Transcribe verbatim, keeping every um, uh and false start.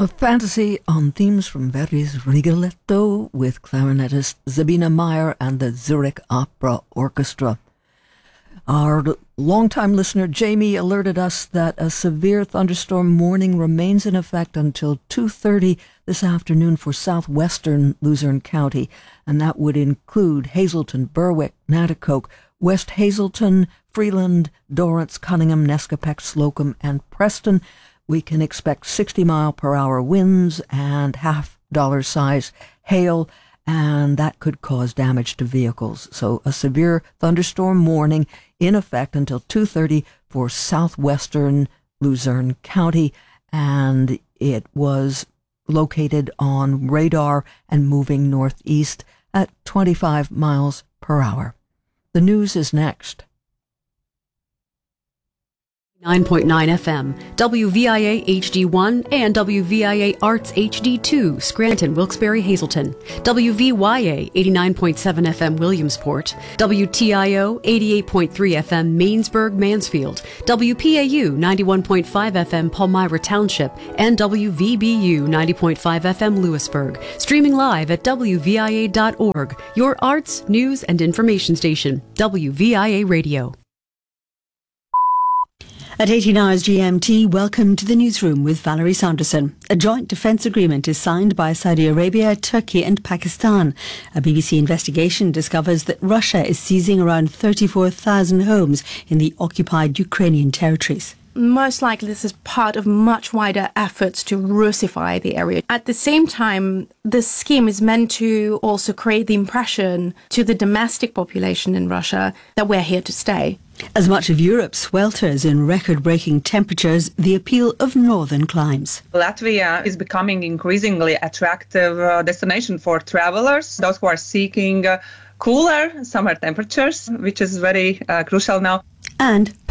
A fantasy on themes from Verdi's Rigoletto with clarinetist Sabina Meyer and the Zurich Opera Orchestra. Our longtime listener Jamie alerted us that a severe thunderstorm warning remains in effect until two thirty this afternoon for southwestern Luzerne County, and that would include Hazleton, Berwick, Nanticoke, West Hazleton, Freeland, Dorrance, Cunningham, Nescopec, Slocum, and Preston. We can expect sixty mile per hour winds and half dollar size hail, and that could cause damage to vehicles. So a severe thunderstorm warning in effect until two thirty for southwestern Luzerne County, and it was located on radar and moving northeast at twenty-five miles per hour. The news is next. nine point nine F M, W V I A H D one and W V I A Arts H D two, Scranton, Wilkes-Barre, Hazleton, W V Y A eighty-nine point seven F M, Williamsport, W T I O eighty-eight point three F M, Mainsburg, Mansfield, W P A U ninety-one point five F M, Palmyra Township, and W V B U ninety point five F M, Lewisburg. Streaming live at W V I A dot org, your arts, news, and information station, W V I A Radio. At eighteen hours G M T, welcome to the newsroom with Valerie Sanderson. A joint defence agreement is signed by Saudi Arabia, Turkey and Pakistan. A B B C investigation discovers that Russia is seizing around thirty-four thousand homes in the occupied Ukrainian territories. Most likely this is part of much wider efforts to Russify the area. At the same time, this scheme is meant to also create the impression to the domestic population in Russia that we're here to stay. As much of Europe swelters in record-breaking temperatures, the appeal of northern climes. Latvia is becoming increasingly attractive uh, destination for travelers, those who are seeking uh, cooler summer temperatures, which is very uh, crucial now. And